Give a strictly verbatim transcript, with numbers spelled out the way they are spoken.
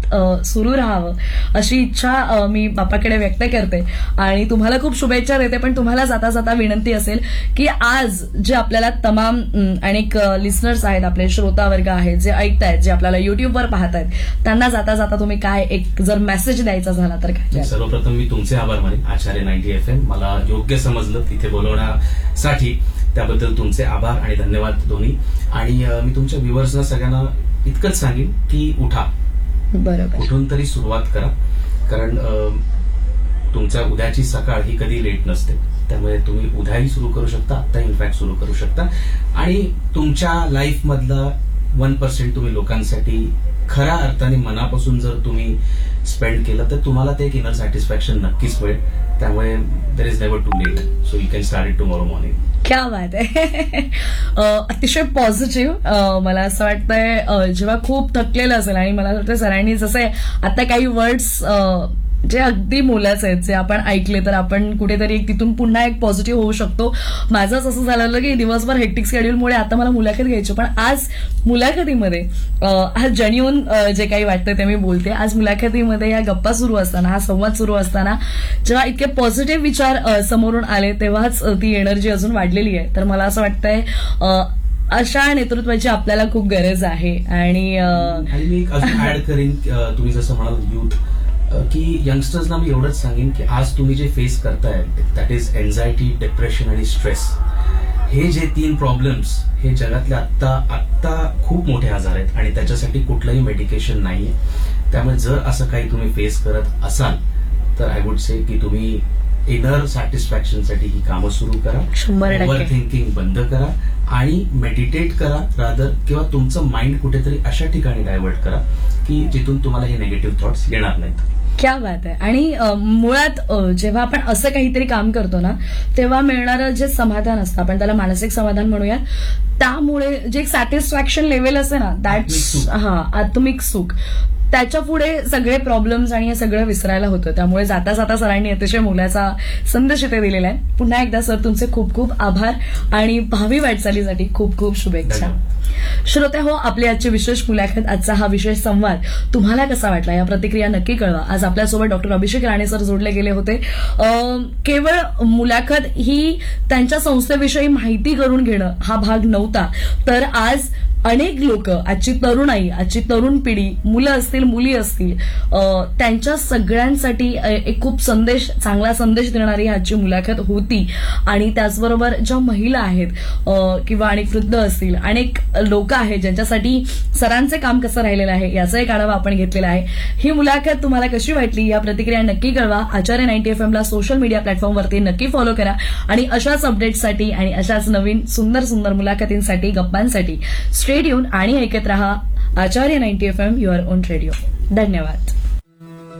सुरू राहावं अशी इच्छा मी बापाकडे व्यक्त करते आणि तुम्हाला खूप शुभेच्छा देते. पण तुम्हाला जाता जाता विनंती असेल की आज जे आपल्याला तमाम अनेक लिस्नर्स आहेत, आपले श्रोता वर्ग आहेत जे ऐकतायत, जे आपल्याला युट्यूबवर पाहतायत, त्यांना जाता जाता तुम्ही काय एक जर मेसेज द्यायचा झाला तर काय? सर्वप्रथम मी तुमचे आभार मानेन आचार्य नाईन्टी एफ एम मला योग्य समजलं तिथे बोलवण्यासाठी, त्याबद्दल तुमचे आभार आणि धन्यवाद दोन्ही. आणि मी तुमच्या व्ह्युअर्सना सगळ्यांना इतकंच सांगेन की उठा, बरोबर, कुठून तरी सुरुवात करा, कारण तुमच्या उद्याची सकाळ ही कधी लेट नसते. त्यामुळे तुम्ही उद्याही सुरू करू शकता, आता इनफॅक्ट सुरू करू शकता. आणि तुमच्या लाईफ मधला वन पर्सेंट तुम्ही लोकांसाठी खऱ्या अर्थाने मनापासून जर तुम्ही स्पेंड केलं तर तुम्हाला ते एक इनर सॅटिस्फॅक्शन नक्कीच मिळेल. त्यामुळे there is never to late, so you can start it tomorrow morning. क्या बात आहे. अतिशय पॉझिटिव्ह. मला असं वाटतंय जेव्हा खूप थकलेलं असेल आणि मला वाटतं सरांनी जसे आता काही वर्ड्स जे अगदी मोलाचे आहेत जे आपण ऐकले तर आपण कुठेतरी तिथून पुन्हा एक पॉझिटिव्ह होऊ शकतो. माझंच असं झालेलं की दिवसभर हेक्टिक शेड्यूलमुळे आता मला मुलाखत घ्यायची, पण आज मुलाखतीमध्ये आज जेन्युइन जे काही वाटतं ते मी बोलते. आज मुलाखतीमध्ये या गप्पा सुरू असताना, हा संवाद सुरू असताना जेव्हा इतके पॉझिटिव्ह विचार समोरून आले तेव्हाच ती एनर्जी अजून वाढलेली आहे. तर मला असं वाटतंय अशा नेतृत्वाची आपल्याला खूप गरज आहे. आणि मी अजून ऍड करीन, तुम्ही जसं म्हणाल युथ, की यंगस्टर्सना मी एवढंच सांगेन की आज तुम्ही जे फेस करताय दॅट इज एन्झायटी, डिप्रेशन आणि स्ट्रेस. हे जे तीन प्रॉब्लेम्स हे जगातले आत्ता आत्ता खूप मोठे आजार आहेत आणि त्याच्यासाठी कुठलंही मेडिकेशन नाहीये. त्यामुळे जर असं काही तुम्ही फेस करत असाल तर आय वुड से की तुम्ही इनर सॅटिस्फॅक्शनसाठी ही कामं सुरू करा, ओव्हर थिंकिंग बंद करा आणि मेडिटेट करा रादर, किंवा तुमचं माइंड कुठेतरी अशा ठिकाणी डायव्हर्ट करा की जिथून तुम्हाला हे निगेटिव्ह थॉट्स येणार नाहीत. क्या बात आहे. आणि मुळात जेव्हा आपण असं काहीतरी काम करतो ना तेव्हा मिळणारं जे समाधान असतं, आपण त्याला मानसिक समाधान म्हणूया, त्यामुळे जे सॅटिस्फॅक्शन लेव्हल असते ना दॅट्स हा आत्मिक सुख, त्याच्या पुढे सगळे प्रॉब्लेम्स आणि हे सगळं विसरायला होतं. त्यामुळे जाता जाता सरांनी अतिशय मोलाचा संदेश इथे दिलेला आहे. पुन्हा एकदा सर तुमचे खूप खूप आभार आणि भावी वाटचालीसाठी खूप खूप शुभेच्छा. श्रोते हो, आपली आजची विशेष मुलाखत, आजचा हा विशेष संवाद तुम्हाला कसा वाटला या प्रतिक्रिया नक्की कळवा. आज आपल्यासोबत डॉक्टर अभिषेक राणे सर जोडले गेले होते. केवळ मुलाखत ही त्यांच्या संस्थेविषयी माहिती करून घेणं हा भाग नव्हता, तर आज अनेक लोक, आजची तरुणाई, आजची तरुण पिढी, मुलं असतील, मुली असतील, त्यांच्या सगळ्यांसाठी एक खूप संदेश, चांगला संदेश देणारी आजची मुलाखत होती. आणि त्याचबरोबर ज्या महिला आहेत किंवा अनेक वृद्ध असतील, अनेक लोक आहेत ज्यांच्यासाठी सरांचे काम कसं राहिलेलं आहे याचा एक आढावा आपण घेतलेला आहे. ही मुलाखत तुम्हाला कशी वाटली या प्रतिक्रिया नक्की कळवा. आचार्य नाईन्टी एफ एमला सोशल मीडिया प्लॅटफॉर्मवरती नक्की फॉलो करा आणि अशाच अपडेट्ससाठी आणि अशाच नवीन सुंदर सुंदर मुलाखतींसाठी, गप्पांसाठी स्टेट येऊन आणि ऐकत रहा आचार्य ninety F M, your on radio. धन्यवाद.